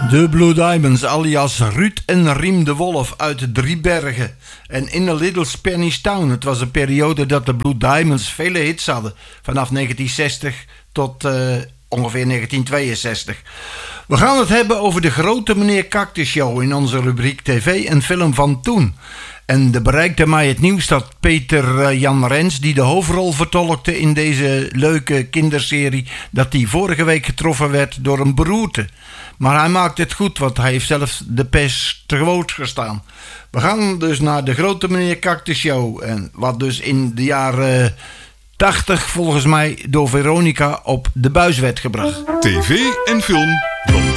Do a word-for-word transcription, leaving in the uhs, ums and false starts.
De Blue Diamonds, alias Ruud en Riem de Wolf uit de Driebergen. En In a Little Spanish Town. Het was een periode dat de Blue Diamonds vele hits hadden. Vanaf negentien zestig tot uh, ongeveer negentien tweeënzestig. We gaan het hebben over de grote meneer Cactus Show in onze rubriek tv en film van toen. En er bereikte mij het nieuws dat Peter Jan Rens, die de hoofdrol vertolkte in deze leuke kinderserie, dat die vorige week getroffen werd door een beroerte. Maar hij maakt het goed, want hij heeft zelfs de pest te woord gestaan. We gaan dus naar de grote meneer Cactus Show. En wat dus in de jaren tachtig volgens mij door Veronica op de buis werd gebracht. T V en film van